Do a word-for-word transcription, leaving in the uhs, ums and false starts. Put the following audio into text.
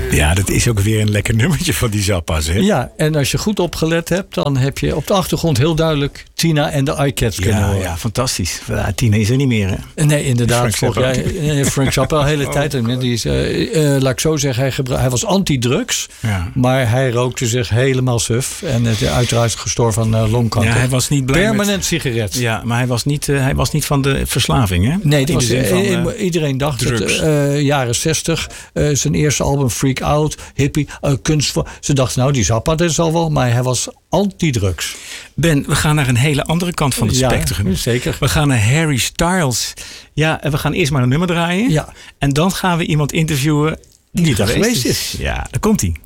Ja, dat is ook weer een lekker nummertje van die Zappa's, hè? Ja, en als je goed opgelet hebt, dan heb je op de achtergrond heel duidelijk Tina en de iCats kunnen Ja, horen. ja, fantastisch. Ja, Tina is er niet meer, hè? Nee, inderdaad. Frank Frank Zappa. Zappa, ja, Frank Zappa al de hele Oh. tijd. En die is, uh, uh, laat ik zo zeggen, hij, gebru- hij was anti-drugs. Ja. Maar hij rookte zich helemaal suf. En uh, uiteraard gestorven van uh, longkanker. Ja, hij was niet blij Permanent met... sigaret. Ja, maar hij was niet, uh, hij was niet van de verslaving, hè? Nee, In dat was, de zin van, uh, uh, iedereen dacht dat drugs. uh, jaren zestig, uh, zijn eerste album Freak Out, hippie, uh, kunst. Ze dachten nou, die Zappa, dat is al wel. Maar hij was anti-drugs. Ben, we gaan naar een hele andere kant van het Ja, spectrum. zeker. We gaan naar Harry Styles. Ja, en we gaan eerst maar een nummer draaien. Ja. En dan gaan we iemand interviewen die, Die er er geweest geweest is. Ja, daar komt hij.